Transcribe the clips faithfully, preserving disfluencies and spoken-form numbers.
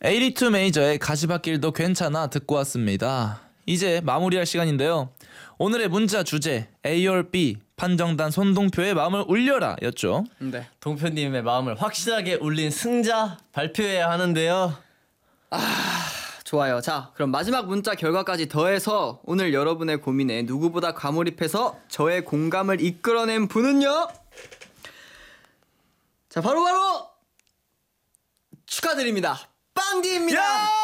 에이티투 메이저의 가시밭길도 괜찮아 듣고 왔습니다. 이제 마무리할 시간인데요. 오늘의 문자 주제 A or B 판정단 손동표의 마음을 울려라 였죠. 네. 동표님의 마음을 확실하게 울린 승자 발표해야 하는데요. 좋아요. 자, 그럼 마지막 문자 결과까지 더해서 오늘 여러분의 고민에 누구보다 과몰입해서 저의 공감을 이끌어낸 분은요. 자, 바로바로 바로 축하드립니다. 빵디입니다.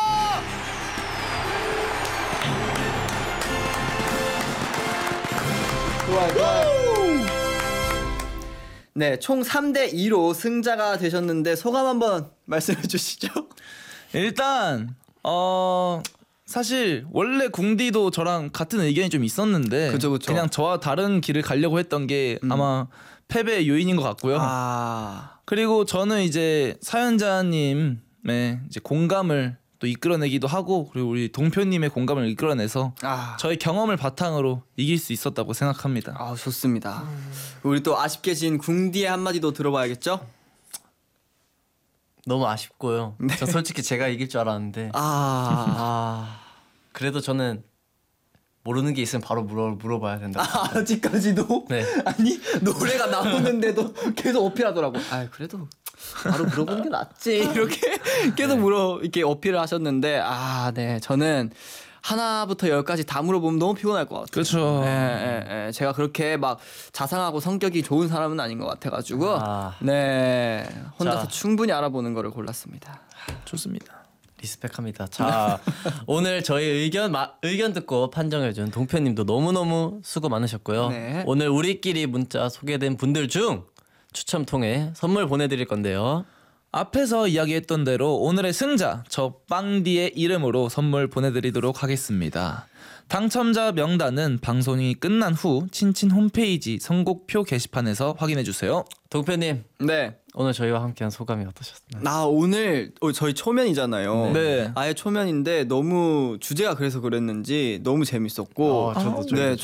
좋아요, 좋아요. 네, 총 삼 대 이로 승자가 되셨는데 소감 한번 말씀해 주시죠. 일단 어 사실 원래 궁디도 저랑 같은 의견이 좀 있었는데 그쵸, 그쵸. 그냥 저와 다른 길을 가려고 했던 게 음. 아마 패배의 요인인 것 같고요. 아, 그리고 저는 이제 사연자님의 이제 공감을 또 이끌어내기도 하고 그리고 우리 동표님의 공감을 이끌어내서 아. 저의 경험을 바탕으로 이길 수 있었다고 생각합니다. 아, 좋습니다. 우리 또 아쉽게 진 궁디의 한마디도 들어봐야겠죠? 너무 아쉽고요. 저 솔직히 제가 이길 줄 알았는데 아, 아 그래도 저는 모르는 게 있으면 바로 물어 물어봐야 된다. 아 아직까지도? 네. 아니 노래가 나오는데도 계속 어필하더라고. 아 그래도 바로 물어보는 게 낫지 이렇게 계속 물어 이렇게 어필을 하셨는데 아 네 저는 하나부터 열까지 다 물어보면 너무 피곤할 것 같아요. 그렇죠. 예, 예, 예. 제가 그렇게 막 자상하고 성격이 좋은 사람은 아닌 것 같아가지고 아. 네 혼자서 자. 충분히 알아보는 거를 골랐습니다. 좋습니다. 리스펙합니다. 자 오늘 저희 의견 마, 의견 듣고 판정해준 동표님도 너무 너무 수고 많으셨고요. 네. 오늘 우리끼리 문자 소개된 분들 중 추첨 통해 선물 보내드릴 건데요. 앞에서 이야기했던 대로 오늘의 승자 저 빵디의 이름으로 선물 보내드리도록 하겠습니다. 당첨자 명단은 방송이 끝난 후 친친 홈페이지 선곡표 게시판에서 확인해주세요. 동표님 네. 오늘 저희와 함께한 소감이 어떠셨나요? 나 오늘 어, 저희 초면이잖아요. 네. 아예 초면인데 너무 주제가 그래서 그랬는지 너무 재밌었고, 아, 저도, 저도, 네 저도.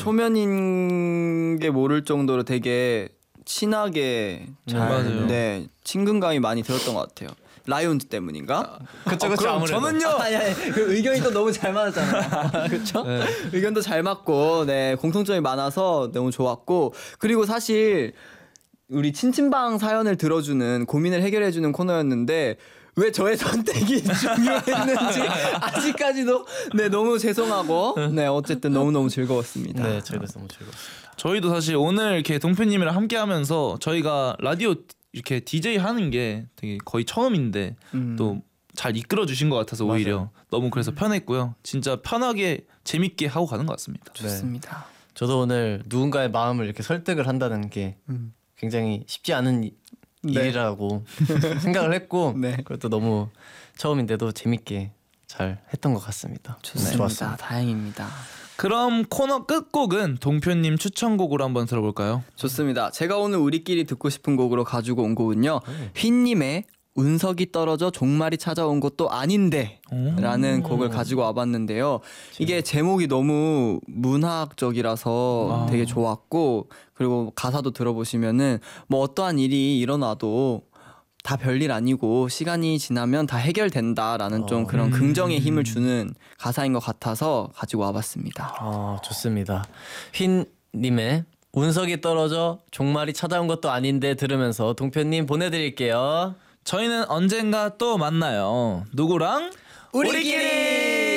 초면인 게 모를 정도로 되게 친하게 잘, 맞아요. 네 친근감이 많이 들었던 것 같아요. 라이온즈 때문인가? 그쵸 그쵸 아무래도. 저는요. 아니, 아니 그 의견이 또 너무 잘 맞았잖아요. 그렇죠? 네. 의견도 잘 맞고, 네 공통점이 많아서 너무 좋았고, 그리고 사실 우리 친친방 사연을 들어주는 고민을 해결해주는 코너였는데 왜 저의 선택이 중요했는지 아직까지도 네 너무 죄송하고 네 어쨌든 너무 너무 즐거웠습니다. 네 저희도 너무 즐거웠습니다. 저희도 사실 오늘 이렇게 동표님이랑 함께하면서 저희가 라디오 이렇게 디제이 하는 게 되게 거의 처음인데 음. 또 잘 이끌어 주신 것 같아서 오히려 너무 그래서 편했고요. 진짜 편하게 재밌게 하고 가는 것 같습니다. 좋습니다. 저도 오늘 누군가의 마음을 이렇게 설득을 한다는 게 음. 굉장히 쉽지 않은 이- 네. 일이라고 생각을 했고 네. 그것도 너무 처음인데도 재밌게 잘 했던 것 같습니다. 네, 좋습니다. 좋았습니다. 다행입니다. 그럼 코너 끝곡은 동표님 추천곡으로 한번 들어볼까요? 좋습니다. 제가 오늘 우리끼리 듣고 싶은 곡으로 가지고 온 곡은요. 휘님의 운석이 떨어져 종말이 찾아온 것도 아닌데 라는 곡을 가지고 와봤는데요. 이게 제목이 너무 문학적이라서 되게 좋았고, 그리고 가사도 들어보시면은 뭐 어떠한 일이 일어나도 다 별일 아니고 시간이 지나면 다 해결된다라는 좀 그런 긍정의 힘을 주는 가사인 것 같아서 가지고 와봤습니다. 아 좋습니다. 흰님의 운석이 떨어져 종말이 찾아온 것도 아닌데 들으면서 동표님 보내드릴게요. 저희는 언젠가 또 만나요. 누구랑? 우리끼리!